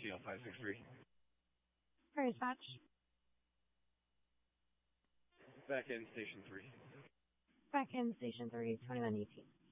TL563. For dispatch. Back in Station 3. Back in Station 3, 2118.